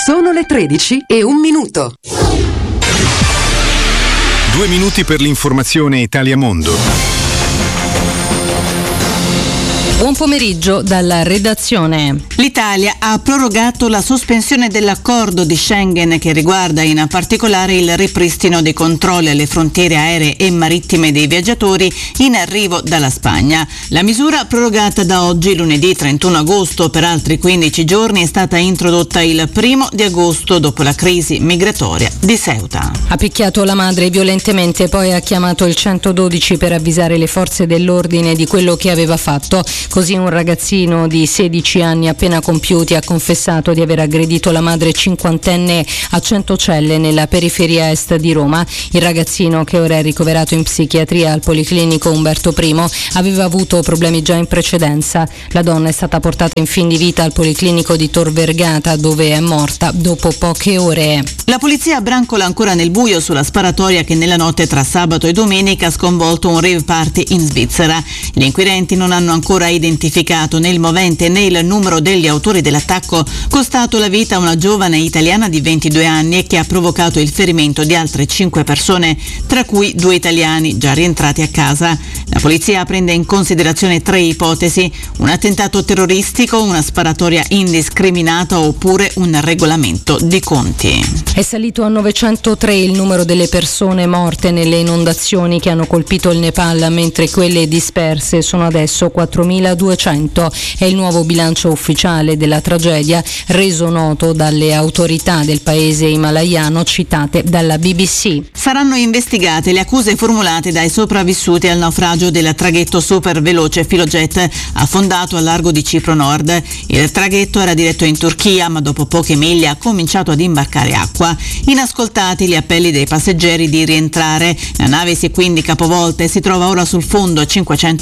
Sono le 13:01. 2 minuti per l'informazione Italia Mondo. Buon pomeriggio dalla redazione. L'Italia ha prorogato la sospensione dell'accordo di Schengen che riguarda in particolare il ripristino dei controlli alle frontiere aeree e marittime dei viaggiatori in arrivo dalla Spagna. La misura, prorogata da oggi, lunedì 31 agosto, per altri 15 giorni, è stata introdotta il 1 di agosto dopo la crisi migratoria di Ceuta. Ha picchiato la madre violentemente, poi ha chiamato il 112 per avvisare le forze dell'ordine di quello che aveva fatto. Così un ragazzino di 16 anni appena compiuti ha confessato di aver aggredito la madre cinquantenne a Centocelle nella periferia est di Roma. Il ragazzino, che ora è ricoverato in psichiatria al Policlinico Umberto I, aveva avuto problemi già in precedenza. La donna è stata portata in fin di vita al Policlinico di Tor Vergata, dove è morta dopo poche ore. La polizia brancola ancora nel buio sulla sparatoria che nella notte tra sabato e domenica ha sconvolto un rave party in Svizzera. Gli inquirenti non hanno ancora identificato né il movente né il numero degli autori dell'attacco, costato la vita a una giovane italiana di 22 anni e che ha provocato il ferimento di altre 5 persone, tra cui 2 italiani già rientrati a casa. La polizia prende in considerazione 3 ipotesi: un attentato terroristico, una sparatoria indiscriminata oppure un regolamento di conti. È salito a 903 il numero delle persone morte nelle inondazioni che hanno colpito il Nepal, mentre quelle disperse sono adesso 4.200. È il nuovo bilancio ufficiale della tragedia, reso noto dalle autorità del paese himalayano citate dalla BBC. Saranno investigate le accuse formulate dai sopravvissuti al naufragio del traghetto super veloce Filojet affondato al largo di Cipro Nord. Il traghetto era diretto in Turchia, ma dopo poche miglia ha cominciato ad imbarcare acqua. Inascoltati gli appelli dei passeggeri di rientrare, la nave si è quindi capovolta e si trova ora sul fondo a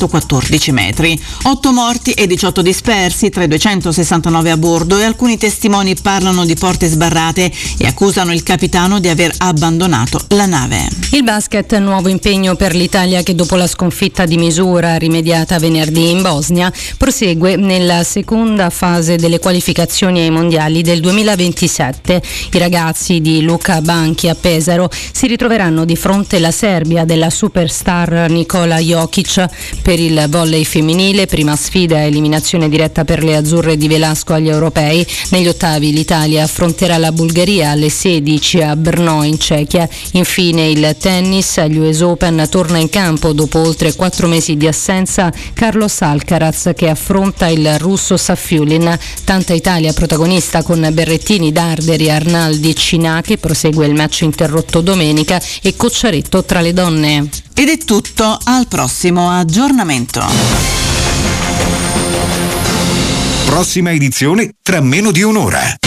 514 metri. 8 morti e 18 dispersi tra i 269 a bordo, e alcuni testimoni parlano di porte sbarrate e accusano il capitano di aver abbandonato la nave. Il basket, nuovo impegno per l'Italia che dopo la sconfitta di misura rimediata venerdì in Bosnia prosegue nella seconda fase delle qualificazioni ai mondiali del 2027. I ragazzi di Luka Banchi a Pesaro si ritroveranno di fronte alla Serbia della superstar Nikola Jokic per il volley femminile, prima sfida a eliminazione diretta per le azzurre di Velasco agli europei. Negli ottavi l'Italia affronterà la Bulgaria alle 16 a Brno in Cechia. Infine il tennis, agli US Open torna in campo dopo oltre 4 mesi di assenza Carlos Alcaraz, che affronta il russo Safiulin. Tanta Italia protagonista con Berrettini, Darderi, Arnaldi, Cinache. Prosegue il match interrotto domenica e Cocciaretto tra le donne. Ed è tutto, al prossimo aggiornamento. Prossima edizione tra meno di un'ora.